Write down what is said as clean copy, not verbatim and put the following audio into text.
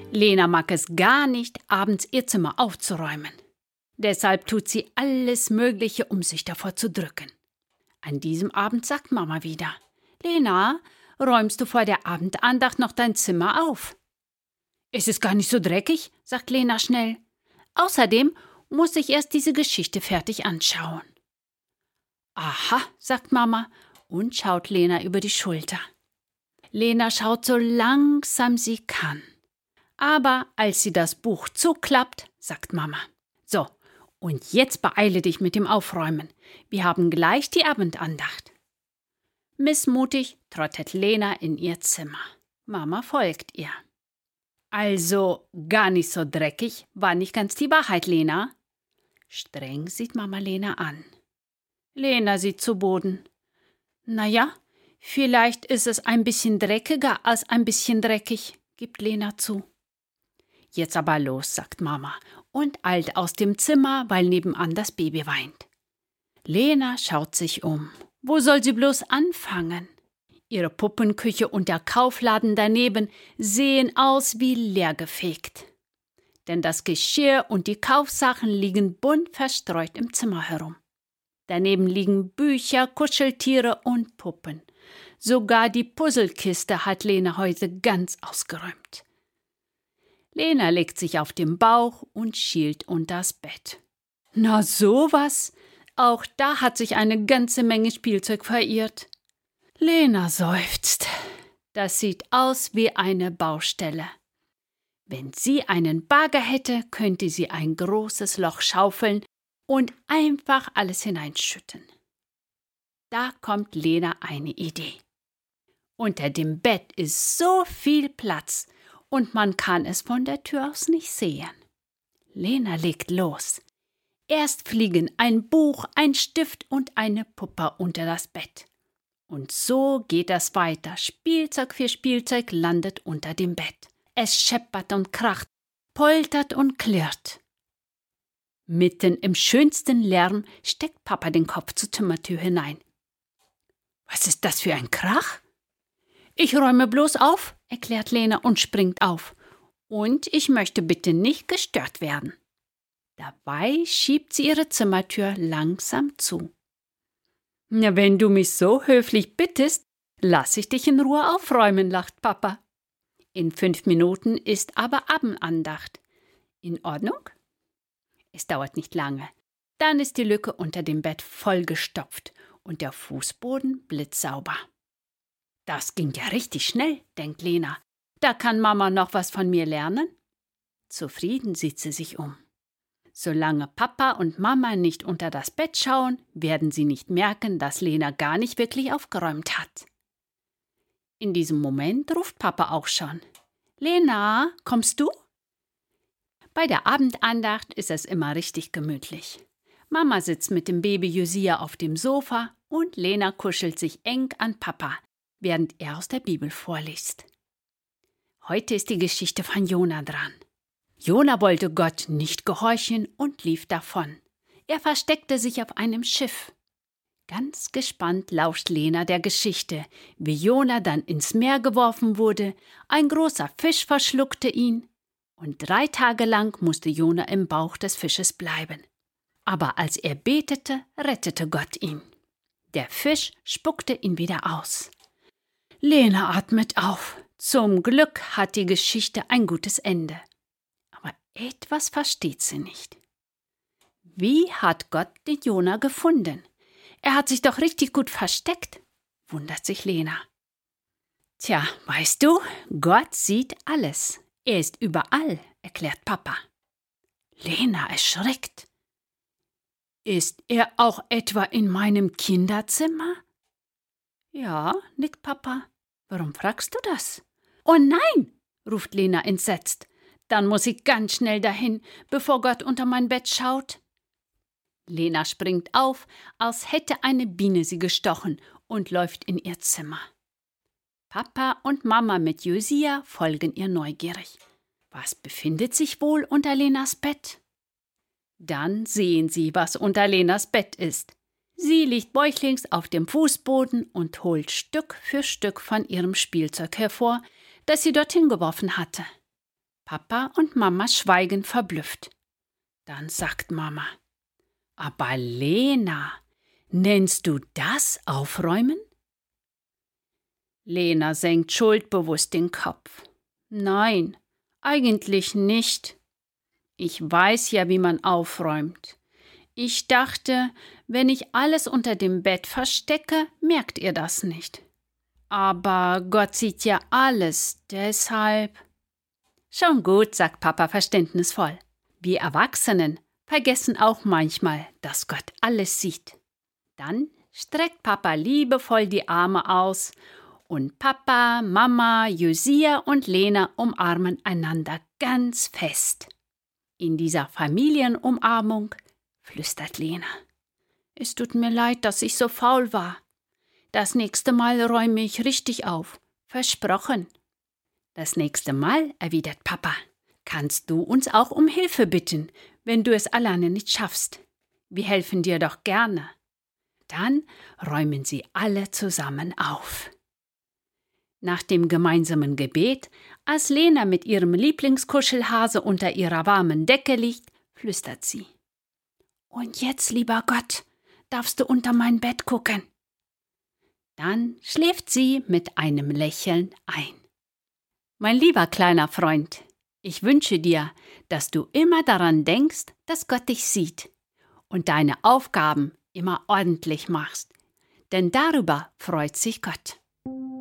Lena mag es gar nicht, abends ihr Zimmer aufzuräumen. Deshalb tut sie alles Mögliche, um sich davor zu drücken. An diesem Abend sagt Mama wieder: »Lena, räumst du vor der Abendandacht noch dein Zimmer auf?« »Es ist gar nicht so dreckig«, sagt Lena schnell. »Außerdem muss ich erst diese Geschichte fertig anschauen.« »Aha«, sagt Mama und schaut Lena über die Schulter. Lena schaut so langsam sie kann. Aber als sie das Buch zuklappt, sagt Mama: »So, und jetzt beeile dich mit dem Aufräumen. Wir haben gleich die Abendandacht.« Missmutig trottet Lena in ihr Zimmer. Mama folgt ihr. »Also, gar nicht so dreckig, war nicht ganz die Wahrheit, Lena?« Streng sieht Mama Lena an. Lena sieht zu Boden. »Naja, vielleicht ist es ein bisschen dreckiger als ein bisschen dreckig«, gibt Lena zu. »Jetzt aber los«, sagt Mama und eilt aus dem Zimmer, weil nebenan das Baby weint. Lena schaut sich um. Wo soll sie bloß anfangen? Ihre Puppenküche und der Kaufladen daneben sehen aus wie leergefegt. Denn das Geschirr und die Kaufsachen liegen bunt verstreut im Zimmer herum. Daneben liegen Bücher, Kuscheltiere und Puppen. Sogar die Puzzlekiste hat Lena heute ganz ausgeräumt. Lena legt sich auf den Bauch und schielt unters Bett. Na sowas! Auch da hat sich eine ganze Menge Spielzeug verirrt. Lena seufzt. Das sieht aus wie eine Baustelle. Wenn sie einen Bagger hätte, könnte sie ein großes Loch schaufeln und einfach alles hineinschütten. Da kommt Lena eine Idee. Unter dem Bett ist so viel Platz und man kann es von der Tür aus nicht sehen. Lena legt los. Erst fliegen ein Buch, ein Stift und eine Puppe unter das Bett. Und so geht es weiter. Spielzeug für Spielzeug landet unter dem Bett. Es scheppert und kracht, poltert und klirrt. Mitten im schönsten Lärm steckt Papa den Kopf zur Zimmertür hinein. »Was ist das für ein Krach?« »Ich räume bloß auf«, erklärt Lena und springt auf. »Und ich möchte bitte nicht gestört werden.« Dabei schiebt sie ihre Zimmertür langsam zu. »Na, wenn du mich so höflich bittest, lass ich dich in Ruhe aufräumen«, lacht Papa. In 5 Minuten ist aber Abendandacht. In Ordnung? Es dauert nicht lange. Dann ist die Lücke unter dem Bett vollgestopft und der Fußboden blitzsauber. Das ging ja richtig schnell, denkt Lena. Da kann Mama noch was von mir lernen. Zufrieden sieht sie sich um. Solange Papa und Mama nicht unter das Bett schauen, werden sie nicht merken, dass Lena gar nicht wirklich aufgeräumt hat. In diesem Moment ruft Papa auch schon. »Lena, kommst du?« Bei der Abendandacht ist es immer richtig gemütlich. Mama sitzt mit dem Baby Josia auf dem Sofa und Lena kuschelt sich eng an Papa, während er aus der Bibel vorliest. Heute ist die Geschichte von Jona dran. Jona wollte Gott nicht gehorchen und lief davon. Er versteckte sich auf einem Schiff. Ganz gespannt lauscht Lena der Geschichte, wie Jona dann ins Meer geworfen wurde, ein großer Fisch verschluckte ihn und 3 Tage lang musste Jona im Bauch des Fisches bleiben. Aber als er betete, rettete Gott ihn. Der Fisch spuckte ihn wieder aus. Lena atmet auf. Zum Glück hat die Geschichte ein gutes Ende. Aber etwas versteht sie nicht. Wie hat Gott den Jona gefunden? Er hat sich doch richtig gut versteckt, wundert sich Lena. Tja, weißt du, Gott sieht alles. Er ist überall, erklärt Papa. Lena erschrickt. Ist er auch etwa in meinem Kinderzimmer? Ja, nickt Papa. Warum fragst du das? Oh nein, ruft Lena entsetzt. Dann muss ich ganz schnell dahin, bevor Gott unter mein Bett schaut. Lena springt auf, als hätte eine Biene sie gestochen und läuft in ihr Zimmer. Papa und Mama mit Josia folgen ihr neugierig. Was befindet sich wohl unter Lenas Bett? Dann sehen sie, was unter Lenas Bett ist. Sie liegt bäuchlings auf dem Fußboden und holt Stück für Stück von ihrem Spielzeug hervor, das sie dorthin geworfen hatte. Papa und Mama schweigen verblüfft. Dann sagt Mama: Aber Lena, nennst du das Aufräumen? Lena senkt schuldbewusst den Kopf. Nein, eigentlich nicht. Ich weiß ja, wie man aufräumt. Ich dachte, wenn ich alles unter dem Bett verstecke, merkt ihr das nicht. Aber Gott sieht ja alles, deshalb. Schon gut, sagt Papa verständnisvoll. Wir Erwachsenen vergessen auch manchmal, dass Gott alles sieht. Dann streckt Papa liebevoll die Arme aus und Papa, Mama, Josia und Lena umarmen einander ganz fest. In dieser Familienumarmung flüstert Lena: Es tut mir leid, dass ich so faul war. Das nächste Mal räume ich richtig auf. Versprochen. Das nächste Mal, erwidert Papa, kannst du uns auch um Hilfe bitten, wenn du es alleine nicht schaffst. Wir helfen dir doch gerne. Dann räumen sie alle zusammen auf. Nach dem gemeinsamen Gebet, als Lena mit ihrem Lieblingskuschelhase unter ihrer warmen Decke liegt, flüstert sie: Und jetzt, lieber Gott, darfst du unter mein Bett gucken. Dann schläft sie mit einem Lächeln ein. Mein lieber kleiner Freund, ich wünsche dir, dass du immer daran denkst, dass Gott dich sieht und deine Aufgaben immer ordentlich machst, denn darüber freut sich Gott.